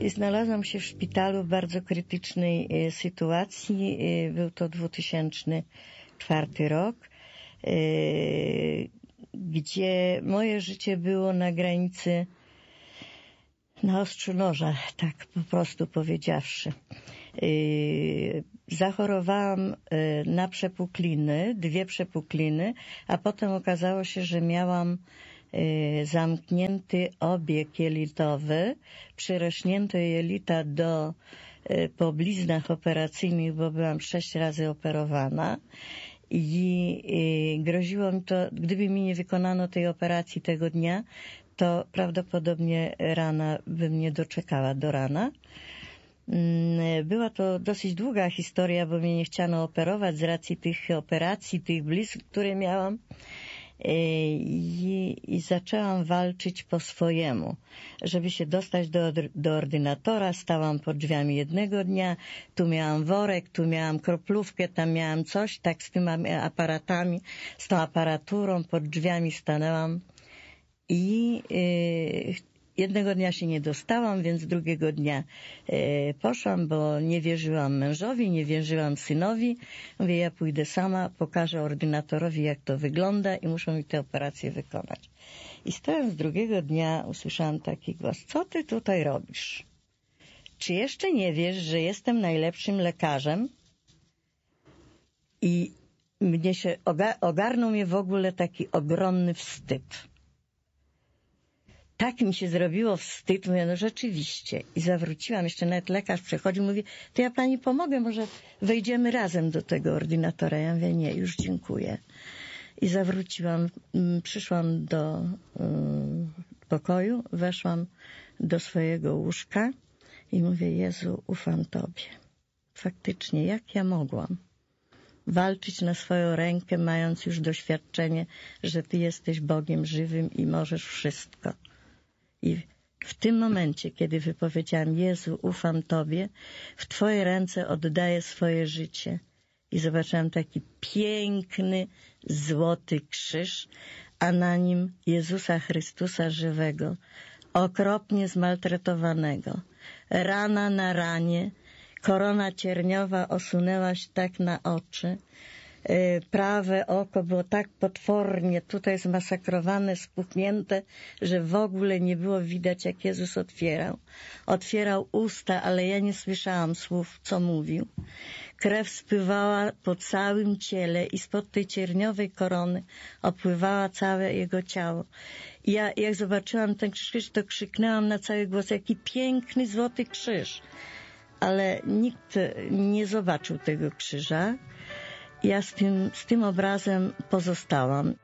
znalazłam się w szpitalu w bardzo krytycznej sytuacji. Był to 2004 rok, gdzie moje życie było na granicy, na ostrzu noża, tak po prostu powiedziawszy. Zachorowałam na przepukliny, 2 przepukliny, a potem okazało się, że miałam zamknięty obieg jelitowy, przyrośnięte jelita po bliznach operacyjnych, bo byłam 6 razy operowana i groziło mi to, gdyby mi nie wykonano tej operacji tego dnia, to prawdopodobnie rana by mnie doczekała do rana. Była to dosyć długa historia, bo mnie nie chciano operować z racji tych operacji, tych blizn, które miałam. I zaczęłam walczyć po swojemu. Żeby się dostać do ordynatora, stałam pod drzwiami jednego dnia, tu miałam worek, tu miałam kroplówkę, tam miałam coś, tak z tymi aparatami, z tą aparaturą pod drzwiami stanęłam i jednego dnia się nie dostałam, więc drugiego dnia poszłam, bo nie wierzyłam mężowi, nie wierzyłam synowi. Mówię, ja pójdę sama, pokażę ordynatorowi, jak to wygląda i muszą mi tę operację wykonać. I stojąc drugiego dnia usłyszałam taki głos: co ty tutaj robisz? Czy jeszcze nie wiesz, że jestem najlepszym lekarzem? I ogarnął mnie w ogóle taki ogromny wstyd. Tak mi się zrobiło wstyd, mówię, no rzeczywiście. I zawróciłam, jeszcze nawet lekarz przechodził, mówi, to ja pani pomogę, może wejdziemy razem do tego ordynatora. Ja mówię, nie, już dziękuję. I zawróciłam, przyszłam do pokoju, weszłam do swojego łóżka i mówię, Jezu, ufam Tobie. Faktycznie, jak ja mogłam walczyć na swoją rękę, mając już doświadczenie, że Ty jesteś Bogiem żywym i możesz wszystko. I w tym momencie, kiedy wypowiedziałam, Jezu, ufam Tobie, w Twoje ręce oddaję swoje życie. I zobaczyłam taki piękny, złoty krzyż, a na nim Jezusa Chrystusa żywego, okropnie zmaltretowanego. Rana na ranie, korona cierniowa osunęła się tak na oczy. Prawe oko było tak potwornie tutaj zmasakrowane, spuchnięte, że w ogóle nie było widać, jak Jezus otwierał. Otwierał usta, ale ja nie słyszałam słów, co mówił. Krew spływała po całym ciele i spod tej cierniowej korony opływała całe jego ciało. I ja, jak zobaczyłam ten krzyż, to krzyknęłam na cały głos, jaki piękny złoty krzyż. Ale nikt nie zobaczył tego krzyża. Ja z tym obrazem pozostałam.